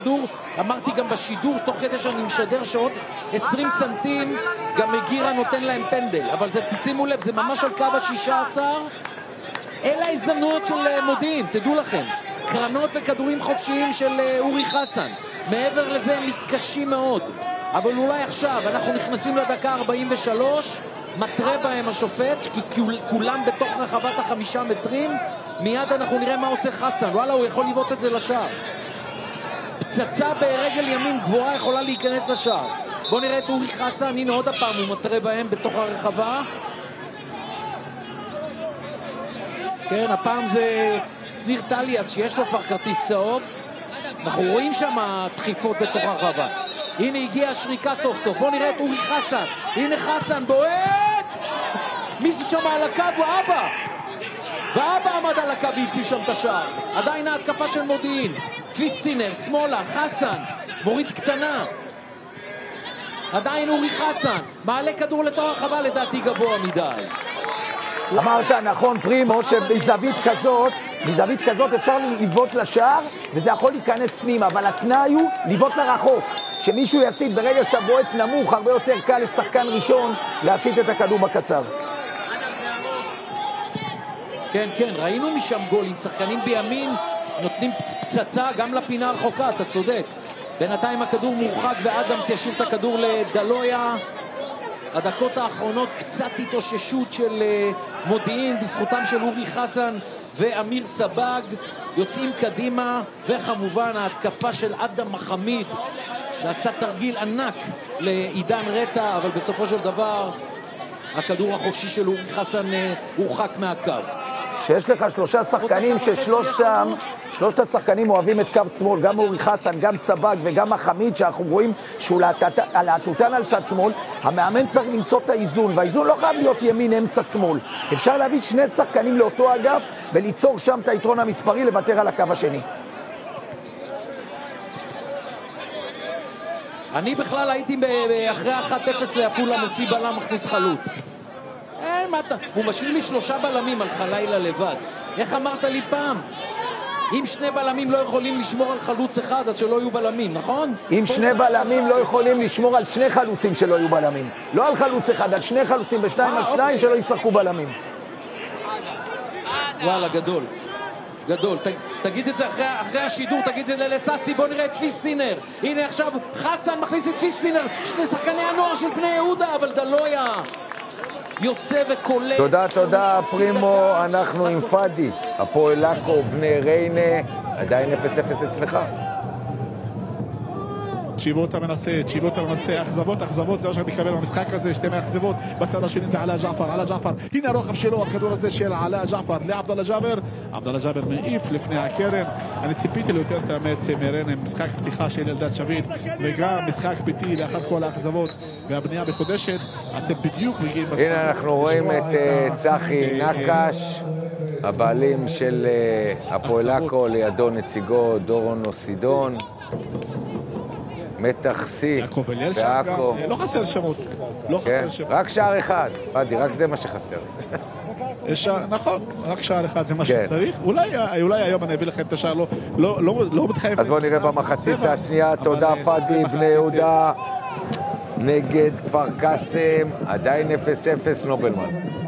אמרתי גם בשידור, תוך כדי שאני משדר שעוד 20 סנטים גם מגירה נותן להם פנדל, אבל זה, תשימו לב, זה ממש על קו ה-16. אלה ההזדמנויות של מודיעין, תדעו לכם, קרנות וכדורים חופשיים של אורי חסן. מעבר לזה הם מתקשים מאוד, אבל אולי עכשיו אנחנו נכנסים לדקה 43, מטרה בהם השופט, כי כולם בתוך רחבת ה5 מטרים. מיד אנחנו נראה מה עושה חסן, וואלה, הוא יכול לבעוט את זה לשער. פצצה ברגל ימין גבוהה יכולה להיכנס לשער. בואו נראה את אורי חסן, הנה עוד הפעם הוא מטרה בהם בתוך הרחבה. כן, הפעם זה סניר טליאס שיש לו כבר כרטיס צהוב. אנחנו רואים שם דחיפות בתוך הרחבה. הנה הגיעה השריקה סוף סוף. בואו נראה את אורי חסן. הנה חסן בועט! מי ששם על הקו הוא אבא. ואבא עמד על הקו והציל שם את השער. עדיין ההתקפה של מודיעין. פיסטינר, שמאלה, חסן, מוריד קטנה. עדיין אורי חסן, מעלה כדור לתוך הרחבה, לדעתי גבוה מדי. אמרת נכון פרימו, שבזווית כזאת אפשר לבעוט לשער, וזה יכול להיכנס פנימה, אבל התנאי הוא לבעוט לרחוק. שמישהו יסיט, ברגע שאתה בועט נמוך, הרבה יותר קל לשחקן ראשון להסיט את הכדור בקצר. כן, כן, ראינו משם גולים, שחקנים בימין נותנים פצצה גם לפינה הרחוקה, אתה צודק. בינתיים הכדור מורחק ואדמס ישאיר את הכדור לדלויה. הדקות האחרונות קצת התאוששות של מודיעין בזכותם של אורי חסן ואמיר סבג, יוצאים קדימה, וכמובן ההתקפה של אדם מחמיד שעשה תרגיל ענק לעידן רטה, אבל בסופו של דבר הכדור החופשי של אורי חסן הורחק מהקו. שיש לך שלושה שחקנים שלושת השחקנים אוהבים את קו שמאל, גם אורי חסן, גם סבג וגם מחמיד, שאנחנו רואים שהוא להטוטן על צד שמאל. המאמן צריך למצוא את האיזון, והאיזון לא חייב להיות ימין אמצע שמאל. אפשר להביא שני שחקנים לאותו אגף וליצור שם את היתרון המספרי, לוותר על הקו השני. אני בכלל הייתי אחרי 1-0 לעפולה מוציא בלם מכניס חלוץ. אין, מה אתה? הוא משאיר לי 3 בלמים על חלילה לבד. איך אמרת לי פעם? אם 2 בלמים לא יכולים לשמור על חלוץ אחד, אז שלא יהיו בלמים, נכון? אם 2 בלמים לא יכולים לשמור על 2 חלוצים שלא יהיו בלמים. לא על חלוץ אחד, על 2 חלוצים ב2 על 2 שלא ישחקו בלמים. וואלה, גדול. גדול. תגיד את זה אחרי השידור, תגיד את זה לססי. בוא נראה את פיסטינר. הנה עכשיו חסן מכניס את פיסטינר. 2 שחקני הנוער של בני יהודה, אבל דלויה יוצא וקולט. תודה פרימו, אנחנו עם פאדי, הפועל עכו, בני ריינה, עדיין 0-0 אצלך. צ'יבוטה מנסה, אכזבות, זה מה שאני מקבל במשחק הזה, 2 אכזבות, בצד השני זה עלה ג'עפר, הנה הרוחב שלו, הכדור הזה של עלה ג'עפר לעבדאללה ג'אבר, עבדאללה ג'אבר מעיף לפני הקרן. אני ציפיתי ליותר את האמת מריינה, משחק פתיחה של אלדד שביט, וגם משחק ביתי לאחר כל האכזבות והבנייה מחודשת. אתם בדיוק מגיעים בזמן. הנה אנחנו רואים את צחי נקש, הבעלים של הפועל עכו, לידו נציגו דורון אוסידון. מתח סי בעכו. לא חסר שמות, רק שער אחד, פאדי, רק זה מה שחסר. נכון, רק שער אחד זה מה שצריך. אולי היום אני אביא לכם את השער, לא מתחייב. אז בואו נראה במחצית השנייה. תודה פאדי. בני יהודה נגד כפר קאסם, עדיין 0-0. נובלמן.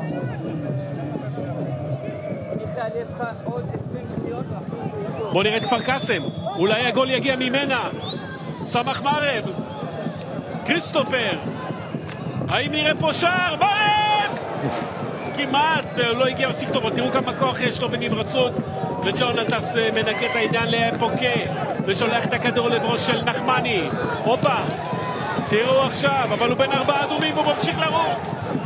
בואו נראה את כפר קאסם, אולי הגול יגיע ממנה. סמך מרב, כריסטופר, האם נראה פה שער? מרב! כמעט לא הגיע מספיק טוב, תראו כמה כוח יש לו ונמרצות, וג'ונתס מנקה את העניין לאפוקה ושולח את הכדור לברוש של נחמני. הופה, תראו עכשיו, אבל הוא בין 4 אדומים והוא ממשיך לרוב.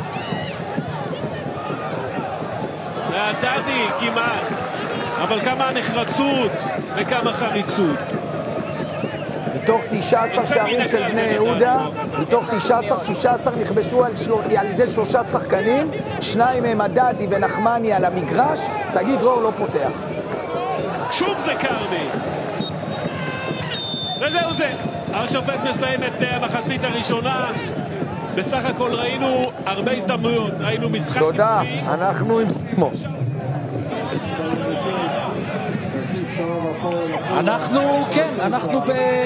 דדי כמעט, אבל כמה נחרצות וכמה חריצות. מתוך 19 שערים של בני יהודה, מתוך 19, 16 נכבשו על ידי 3 שחקנים, 2 מהם הדדי ונחמני על המגרש, שגיא דרור לא פותח. שוב זה קרמי. וזהו זה. השופט מסיים את המחצית הראשונה. בסך הכל ראינו הרבה הזדמנויות, ראינו משחק... תודה, אנחנו עם... אנחנו, כן, אנחנו